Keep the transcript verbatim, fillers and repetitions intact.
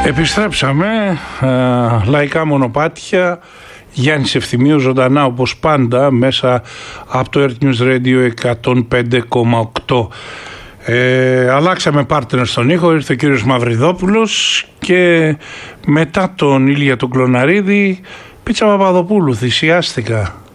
Επιστρέψαμε, ε, λαϊκά μονοπάτια, Γιάννης Ευθυμίου ζωντανά όπως πάντα μέσα από το Earth News Radio εκατόν πέντε κόμμα οκτώ. Ε, αλλάξαμε partner στον ήχο, ήρθε ο κύριος Μαυριδόπουλος και μετά τον Ηλία τον Κλωναρίδη, Πίτσα Παπαδοπούλου, θυσιάστηκα.